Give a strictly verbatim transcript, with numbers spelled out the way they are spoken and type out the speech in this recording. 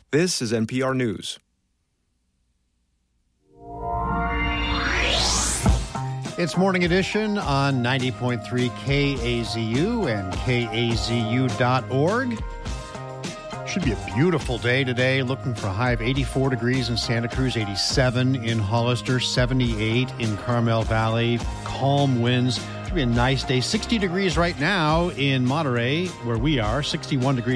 This is N P R News. It's Morning Edition on ninety point three K A Z U and K A Z U dot org. Should be a beautiful day today. Looking for a high of eighty-four degrees in Santa Cruz, eighty-seven in Hollister, seventy-eight in Carmel Valley. Calm winds. Should be a nice day. sixty degrees right now in Monterey, where we are. sixty-one degrees